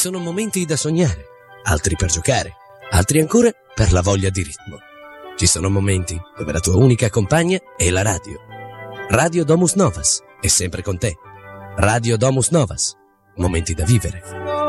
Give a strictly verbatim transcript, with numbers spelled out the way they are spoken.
sono momenti da sognare, altri per giocare, altri ancora per la voglia di ritmo. Ci sono momenti dove la tua unica compagna è la radio. Radio Domus Novas è sempre con te. Radio Domus Novas. Momenti da vivere.